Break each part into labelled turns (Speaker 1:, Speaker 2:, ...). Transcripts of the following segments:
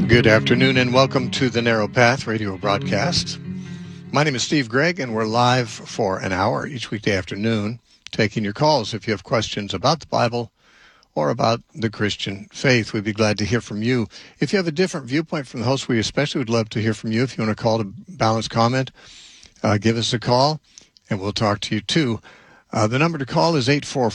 Speaker 1: Good afternoon and welcome to the Narrow Path radio broadcast. My name is Steve Gregg and we're live for an hour each weekday afternoon taking your calls. If you have questions about the Bible or about the Christian faith, we'd be glad to hear from you. If you have a different viewpoint from the host, we especially would love to hear from you. If you want to call to balance comment, give us a call and we'll talk to you too. The number to call is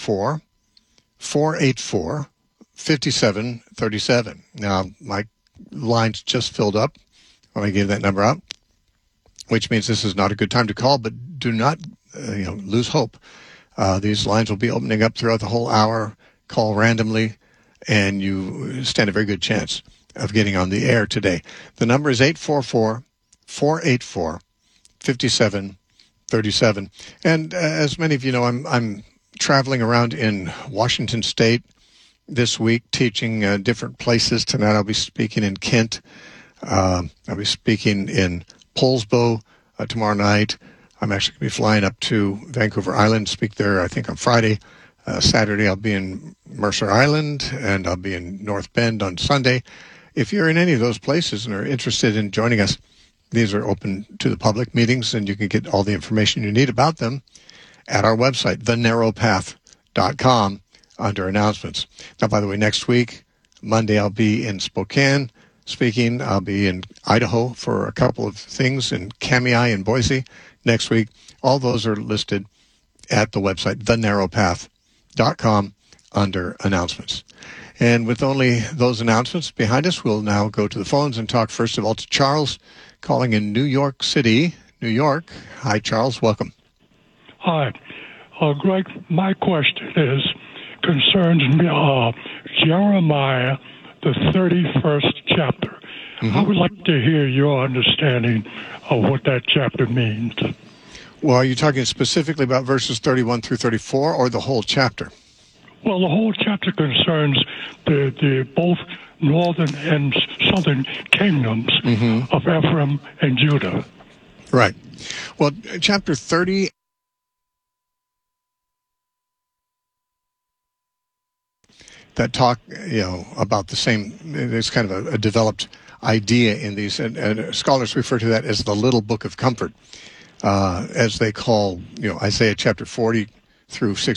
Speaker 1: 844-484-5737. Now, my line's just filled up when I gave that number out, which means this is not a good time to call, but do not lose hope. These lines will be opening up throughout the whole hour. Call randomly, and you stand a very good chance of getting on the air today. The number is 844-484-5737. And as many of you know, I'm traveling around in Washington State this week, teaching different places. Tonight I'll be speaking in Kent. I'll be speaking in Poulsbo tomorrow night. I'm actually going to be flying up to Vancouver Island, speak there, I think, on Friday. Saturday I'll be in Mercer Island, and I'll be in North Bend on Sunday. If you're in any of those places and are interested in joining us, these are open to the public meetings, and you can get all the information you need about them at our website, thenarrowpath.com, under announcements. Now, by the way, next week, Monday, I'll be in Spokane speaking. I'll be in Idaho for a couple of things, in Kamiah and Boise next week. All those are listed at the website, thenarrowpath.com, under announcements. And with only those announcements behind us, we'll now go to the phones and talk first of all to Charles, calling in New York City, New York. Hi, Charles. Welcome.
Speaker 2: Hi. Greg, my question concerns Jeremiah, the 31st chapter. Mm-hmm. I would like to hear your understanding of what that chapter means.
Speaker 1: Well, are you talking specifically about verses 31 through 34 or the whole chapter?
Speaker 2: Well, the whole chapter concerns the both northern and southern kingdoms of Ephraim and Judah.
Speaker 1: Right. Well, chapter 30... that talk, about the same. There's kind of a developed idea in these, and scholars refer to that as the Little Book of Comfort, as they call, Isaiah chapter 40 through 60.